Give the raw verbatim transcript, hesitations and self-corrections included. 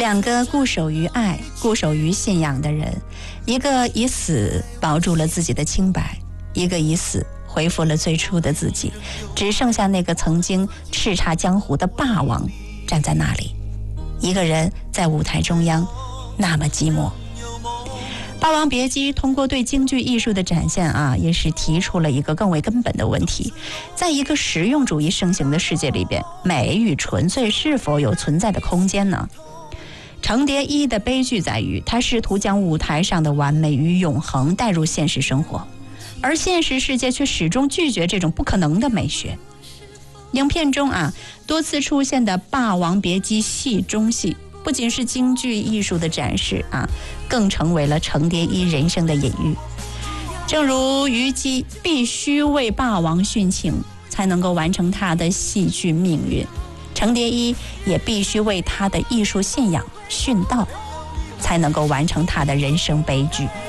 两个固守于爱、固守于信仰的人，一个以死保住了自己的清白，一个以死恢复了最初的自己，只剩下那个曾经叱咤江湖的霸王站在那里，一个人在舞台中央，那么寂寞。《霸王别姬》通过对京剧艺术的展现啊，也是提出了一个更为根本的问题：在一个实用主义盛行的世界里边，美与纯粹是否有存在的空间呢？程蝶衣的悲剧在于，他试图将舞台上的完美与永恒带入现实生活，而现实世界却始终拒绝这种不可能的美学。影片中啊，多次出现的《霸王别姬》戏中戏，不仅是京剧艺术的展示啊，更成为了程蝶衣人生的隐喻。正如虞姬必须为霸王殉情，才能够完成他的戏剧命运，程蝶衣也必须为他的艺术信仰殉道，才能够完成他的人生悲剧。